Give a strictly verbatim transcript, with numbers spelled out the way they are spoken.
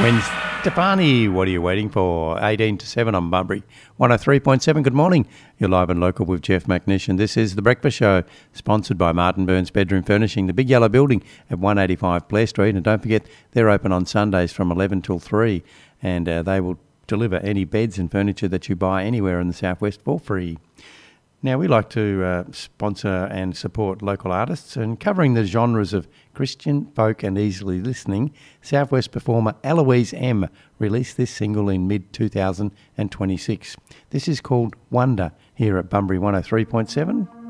Gwen Stefani, what are you waiting for? eighteen to seven on Bunbury one oh three point seven. Good morning. You're live and local with Jeff McNish, and this is The Breakfast Show, sponsored by Martin Burns Bedroom Furnishing, the big yellow building at one eighty-five Blair Street. And don't forget, they're open on Sundays from eleven till three, and uh, they will deliver any beds and furniture that you buy anywhere in the southwest for free. Now, we like to uh, sponsor and support local artists, and covering the genres of Christian, folk and easily listening, Southwest performer Eloise M released this single in mid two thousand twenty-six. This is called Wonder, here at Bunbury one oh three point seven.